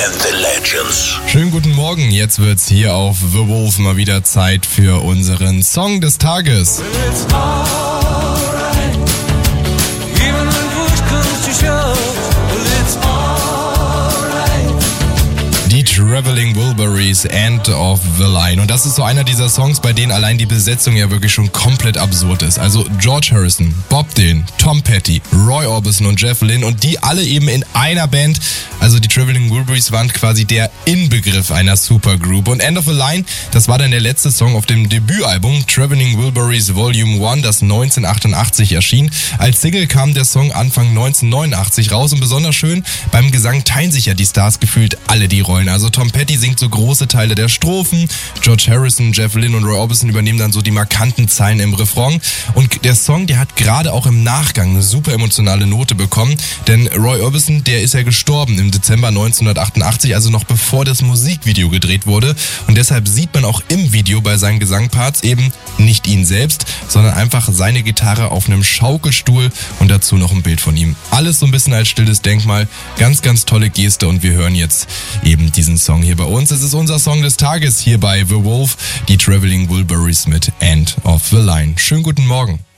and the Legends. Schönen guten Morgen, jetzt wird's hier auf The Wolf mal wieder Zeit für unseren Song des Tages. Die Traveling Wilburys, End of the Line. Und das ist so einer dieser Songs, bei denen allein die Besetzung ja wirklich schon komplett absurd ist. Also George Harrison, Bob Dylan, Tom Petty, Roy Orbison und Jeff Lynne und die alle eben in einer Band. Also die Traveling Wilburys waren quasi der Inbegriff einer Supergroup. Und End of the Line, das war dann der letzte Song auf dem Debütalbum Traveling Wilburys Volume 1, das 1988 erschien. Als Single kam der Song Anfang 1989 raus und besonders schön, beim Gesang teilen sich ja die Stars gefühlt alle die Rollen. Also Tom Petty singt so große Teile der Strophen, George Harrison, Jeff Lynne und Roy Orbison übernehmen dann so die markanten Zeilen im Refrain. Und der Song, der hat gerade auch im Nachgang eine super emotionale Note bekommen, denn Roy Orbison, der ist ja gestorben im Dezember 1988, also noch bevor das Musikvideo gedreht wurde. Und deshalb sieht man auch im Video bei seinen Gesangparts eben nicht ihn selbst, sondern einfach seine Gitarre auf einem Schaukelstuhl und dazu noch ein Bild von ihm. Alles so ein bisschen als stilles Denkmal. Ganz, ganz tolle Geste und wir hören jetzt eben diesen Song hier bei uns. Es ist unser Song des Tages hier bei The Wolf, die Traveling Wilburys mit End of the Line. Schönen guten Morgen.